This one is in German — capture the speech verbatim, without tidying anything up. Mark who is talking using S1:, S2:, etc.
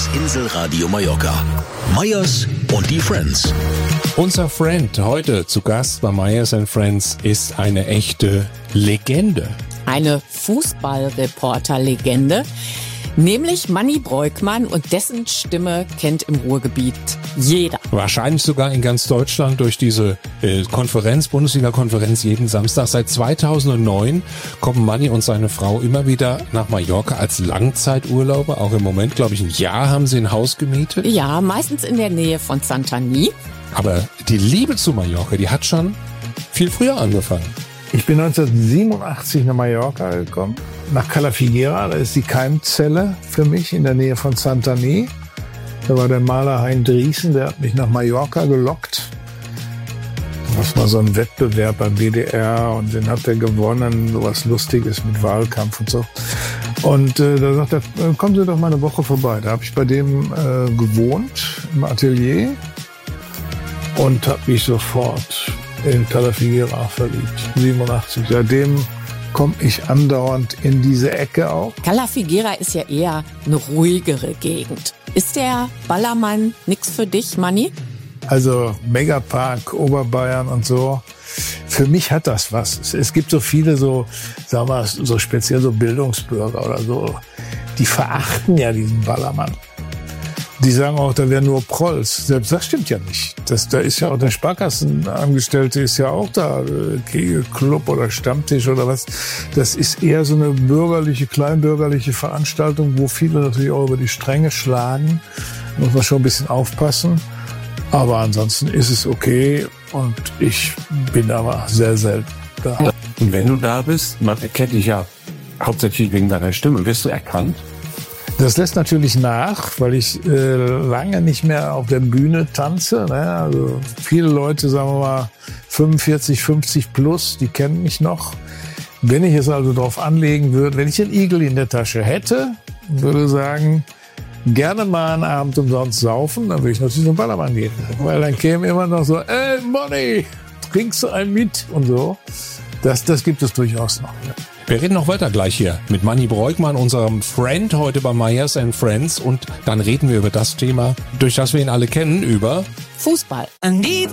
S1: Inselradio Mallorca. Meyers und die Friends.
S2: Unser Friend heute zu Gast bei Meyers and Friends ist eine echte Legende.
S3: Eine Fußballreporter-Legende, nämlich Manni Breukmann, und dessen Stimme kennt im Ruhrgebiet jeder.
S2: Wahrscheinlich sogar in ganz Deutschland durch diese äh, Konferenz, Bundesliga-Konferenz jeden Samstag. Seit zweitausendneun kommen Manni und seine Frau immer wieder nach Mallorca als Langzeiturlauber. Auch im Moment, glaube ich, ein Jahr haben sie ein Haus gemietet.
S3: Ja, meistens in der Nähe von Santani.
S2: Aber die Liebe zu Mallorca, die hat schon viel früher angefangen.
S4: Ich bin neunzehnhundertsiebenundachtzig nach Mallorca gekommen, nach Cala Figuera. Da ist die Keimzelle für mich in der Nähe von Santani. Da war der Maler Hein Driesen, der hat mich nach Mallorca gelockt. Das war so ein Wettbewerb beim W D R und den hat er gewonnen, so was Lustiges mit Wahlkampf und so. Und äh, da sagt er, kommen Sie doch mal eine Woche vorbei. Da habe ich bei dem äh, gewohnt im Atelier und habe mich sofort in Cala Figuera verliebt. siebenundachtzig. Seitdem komme ich andauernd in diese Ecke auch.
S3: Cala Figuera ist ja eher eine ruhigere Gegend. Ist der Ballermann nix für dich, Manni?
S4: Also Megapark, Oberbayern und so. Für mich hat das was. Es gibt so viele so, sagen wir, so speziell so Bildungsbürger oder so, die verachten ja diesen Ballermann. Die sagen auch, da wären nur Prolls. Selbst das stimmt ja nicht. Das, da ist ja auch der Sparkassenangestellte ist ja auch da, Club oder Stammtisch oder was. Das ist eher so eine bürgerliche, kleinbürgerliche Veranstaltung, wo viele natürlich auch über die Stränge schlagen. Da muss man schon ein bisschen aufpassen. Aber ansonsten ist es okay und ich bin aber sehr selten da.
S5: Und wenn du da bist, man erkennt dich ja hauptsächlich wegen deiner Stimme. Wirst du erkannt?
S4: Das lässt natürlich nach, weil ich äh, lange nicht mehr auf der Bühne tanze. Ne? Also viele Leute, sagen wir mal, fünfundvierzig, fünfzig plus, die kennen mich noch. Wenn ich es also drauf anlegen würde, wenn ich einen Igel in der Tasche hätte, würde sagen, gerne mal einen Abend umsonst saufen, dann würde ich natürlich zum Ballermann gehen. Weil dann käme immer noch so, ey Manni, trinkst du einen mit? Und so. Das, das gibt es durchaus noch. Ja.
S2: Wir reden noch weiter gleich hier mit Manni Breukmann, unserem Friend heute bei Meyers and Friends. Und dann reden wir über das Thema, durch das wir ihn alle kennen, über
S3: Fußball.